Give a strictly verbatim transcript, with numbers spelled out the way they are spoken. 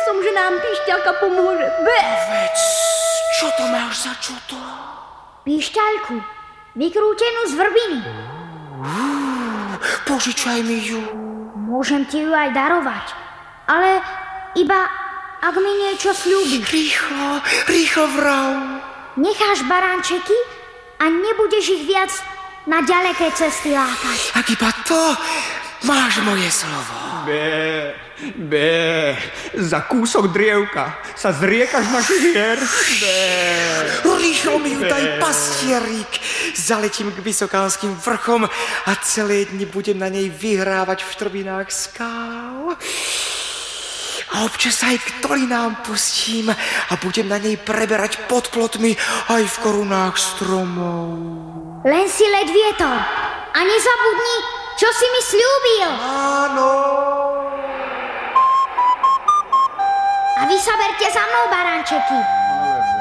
som, že nám píšťalka pomôže. Be. Povedz, čo to máš za čuto? Píšťalku, vykrútenú z vrbiny. Uh, požičaj mi ju. Môžem ti ju aj darovať, ale iba ak mi niečo sľúbiš. Rýchlo, rýchlo vrav. Necháš baránčeky a nebudeš ich viac na ďaleké cesty lákať. Ak iba to, máš moje slovo. Bé, bé, za kúsok drievka sa zriekaš našich hier. Bé. Rýchlo mi ju daj, pastierík. Zaletím k vysokánskym vrchom a celé dni budem na nej vyhrávať v štrbinách skál. A občas aj k dolinám pustím a budem na nej preberať pod plotmi aj v korunách stromov. Len si let vietor a nezabudni, čo si mi sľúbil. Áno. A vy sa berte za mnou, baránčeky.